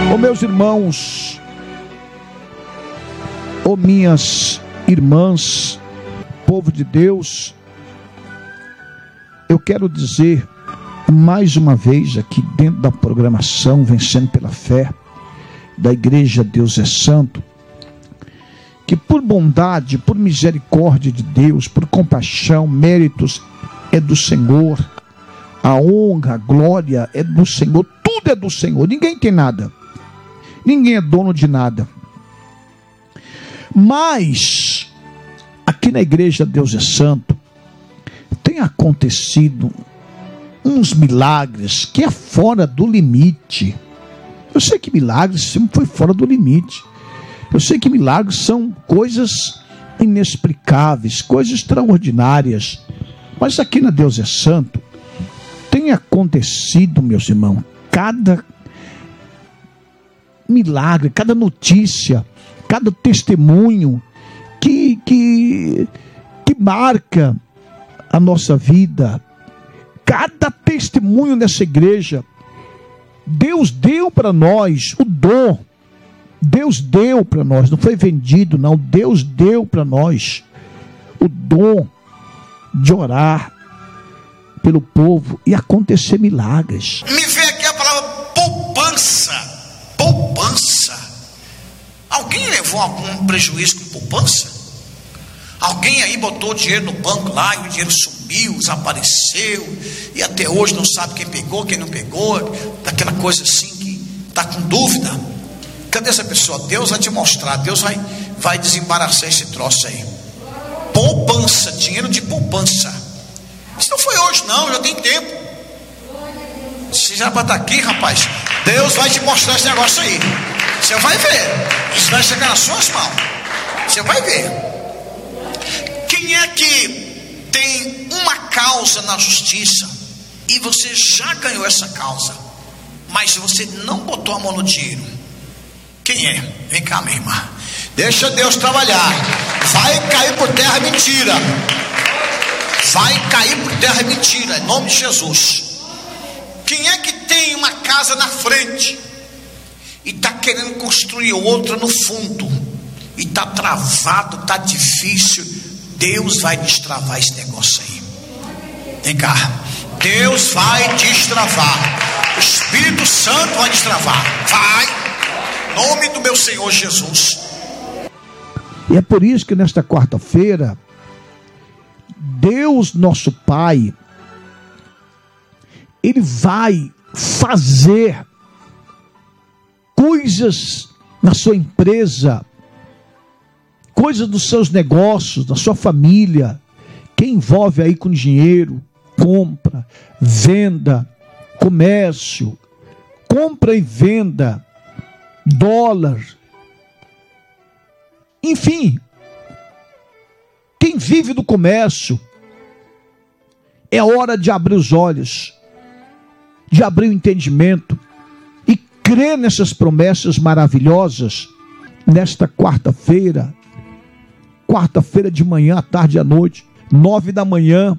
Meus irmãos, minhas irmãs, povo de Deus, eu quero dizer mais uma vez aqui dentro da programação Vencendo pela Fé da Igreja Deus é Santo, que por bondade, por misericórdia de Deus, por compaixão, méritos é do Senhor, a honra, a glória é do Senhor, tudo é do Senhor, ninguém tem nada. Ninguém é dono de nada. Mas aqui na Igreja Deus é Santo tem acontecido uns milagres que é fora do limite. Eu sei que milagres sempre foi fora do limite. Eu sei que milagres são coisas inexplicáveis, coisas extraordinárias. Mas aqui na Deus é Santo tem acontecido, meus irmãos, cada milagre, cada notícia, cada testemunho que marca a nossa vida, cada testemunho nessa igreja. Deus deu para nós o dom, Deus deu para nós, não foi vendido não, Deus deu para nós o dom de orar pelo povo e acontecer milagres. Me vem aqui a palavra poupança. Alguém levou algum prejuízo com poupança? Alguém aí botou dinheiro no banco lá e o dinheiro sumiu, desapareceu, e até hoje não sabe quem pegou, quem não pegou, daquela coisa assim que está com dúvida? Cadê essa pessoa? Deus vai te mostrar, Deus vai desembaraçar esse troço aí. Poupança, dinheiro de poupança. Isso não foi hoje não, já tem tempo. Você já vai estar aqui, rapaz. Deus vai te mostrar esse negócio aí. Você vai ver. Isso vai chegar nas suas mãos. Você vai ver. Quem é que tem uma causa na justiça e você já ganhou essa causa, mas você não botou a mão no dinheiro? Quem é? Vem cá, minha irmã. Deixa Deus trabalhar. Vai cair por terra mentira. Vai cair por terra mentira, em nome de Jesus. Quem é que tem uma casa na frente e está querendo construir outra no fundo e está travado, está difícil? Deus vai destravar esse negócio aí. Vem cá. Deus vai destravar. O Espírito Santo vai destravar. Vai. Em nome do meu Senhor Jesus. E é por isso que nesta quarta-feira, Deus nosso Pai, Ele vai fazer coisas na sua empresa, coisas dos seus negócios, da sua família, que envolve aí com dinheiro, compra, venda, comércio, compra e venda, dólar, enfim, quem vive do comércio, é hora de abrir os olhos, de abrir o entendimento e crer nessas promessas maravilhosas nesta quarta-feira de manhã, à tarde e à noite, 9 da manhã,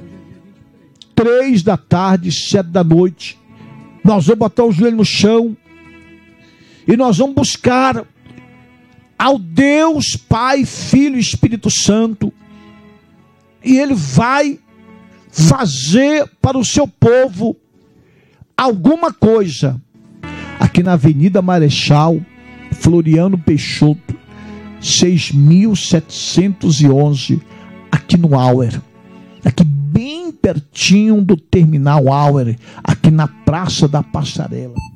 3 da tarde, 7 da noite. Nós vamos botar o joelho no chão e nós vamos buscar ao Deus Pai, Filho e Espírito Santo, e Ele vai fazer para o seu povo alguma coisa aqui na Avenida Marechal Floriano Peixoto 6.711, aqui no Auer, aqui bem pertinho do Terminal Auer, aqui na Praça da Passarela.